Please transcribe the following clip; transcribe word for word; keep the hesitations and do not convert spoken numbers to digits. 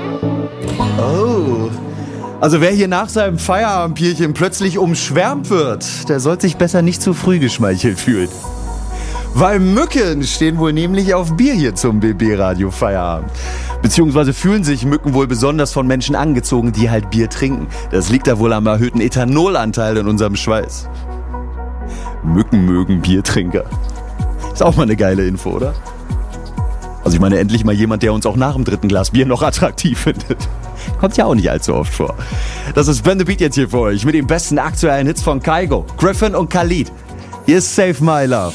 Oh. Also wer hier nach seinem Feierabendbierchen plötzlich umschwärmt wird, der sollte sich besser nicht zu früh geschmeichelt fühlen. Weil Mücken stehen wohl nämlich auf Bier hier zum B B-Radio Feierabend. Beziehungsweise fühlen sich Mücken wohl besonders von Menschen angezogen, die halt Bier trinken. Das liegt da wohl am erhöhten Ethanolanteil in unserem Schweiß. Mücken mögen Biertrinker. Ist auch mal eine geile Info, oder? Also ich meine, endlich mal jemand, der uns auch nach dem dritten Glas Bier noch attraktiv findet. Kommt ja auch nicht allzu oft vor. Das ist Ben the Beat jetzt hier für euch mit den besten aktuellen Hits von Kygo, Griffin und Khalid. Hier ist Save My Love.